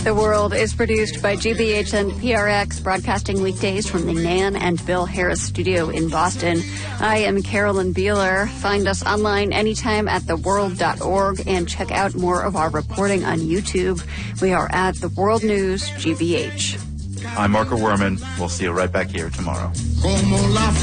The World is produced by GBH and PRX, broadcasting weekdays from the Nan and Bill Harris studio in Boston. I am Carolyn Beeler. Find us online anytime at theworld.org and check out more of our reporting on YouTube. We are at The World News GBH. I'm Marco Werman. We'll see you right back here tomorrow.